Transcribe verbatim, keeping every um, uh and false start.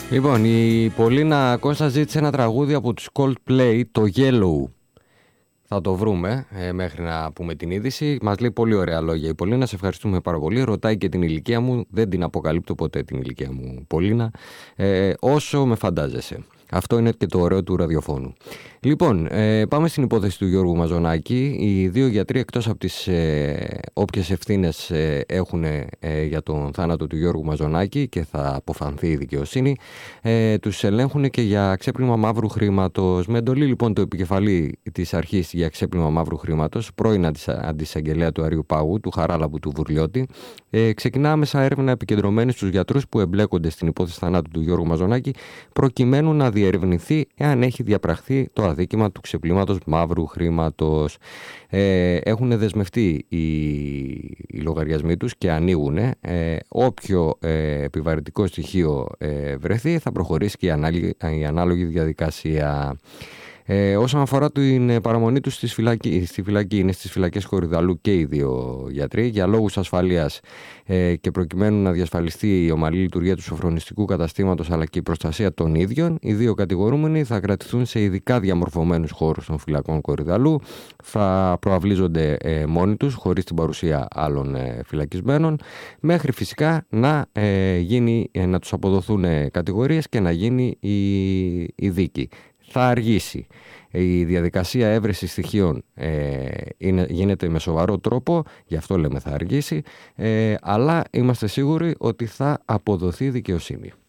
Λοιπόν, η Πολίνα Κώστα ζήτησε ένα τραγούδι από τους Coldplay, το Yellow. Θα το βρούμε ε, μέχρι να πούμε την είδηση. Μας λέει πολύ ωραία λόγια η Πολίνα, σε ευχαριστούμε πάρα πολύ. Ρωτάει και την ηλικία μου, δεν την αποκαλύπτω ποτέ την ηλικία μου, Πολίνα, ε, όσο με φαντάζεσαι. Αυτό είναι και το ωραίο του ραδιοφώνου. Λοιπόν, ε, πάμε στην υπόθεση του Γιώργου Μαζονάκη. Οι δύο γιατροί, εκτός από τις ε, όποιες ευθύνες ε, έχουν ε, για τον θάνατο του Γιώργου Μαζονάκη και θα αποφανθεί η δικαιοσύνη, ε, τους ελέγχουν και για ξέπλυμα μαύρου χρήματος. Με εντολή λοιπόν το επικεφαλή της αρχής για ξέπλυμα μαύρου χρήματος, πρώην αντισαγγελέα του Αριού Πάγου, του Χαράλαμπου του Βουρλιώτη, ε, ξεκινά άμεσα έρευνα επικεντρωμένη στους γιατρούς που εμπλέκονται στην υπόθεση θανάτου του Γιώργου Μαζονάκη, προκειμένου να διερευνηθεί εάν έχει διαπραχθεί το αδίκημα του ξεπλήματος μαύρου χρήματος. Ε, έχουν δεσμευτεί οι, οι λογαριασμοί τους και ανοίγουν. Ε, όποιο ε, επιβαρυντικό στοιχείο ε, βρεθεί, θα προχωρήσει και η, ανάλογη, η ανάλογη διαδικασία. Ε, όσον αφορά την παραμονή τους στη φυλακή, στη φυλακή, είναι στις φυλακές Κορυδαλού και οι δύο γιατροί. Για λόγους ασφαλείας ε, και προκειμένου να διασφαλιστεί η ομαλή λειτουργία του σοφρονιστικού καταστήματος αλλά και η προστασία των ίδιων, οι δύο κατηγορούμενοι θα κρατηθούν σε ειδικά διαμορφωμένους χώρους των φυλακών Κορυδαλού. Θα προαυλίζονται ε, μόνοι τους, χωρίς την παρουσία άλλων ε, φυλακισμένων, μέχρι φυσικά να, ε, γίνει, ε, να τους αποδοθούν ε, κατηγορίες και να γίνει η, η δίκη. Θα αργήσει. Η διαδικασία έβρεσης στοιχείων ε, είναι, γίνεται με σοβαρό τρόπο, γι' αυτό λέμε θα αργήσει, ε, αλλά είμαστε σίγουροι ότι θα αποδοθεί δικαιοσύνη.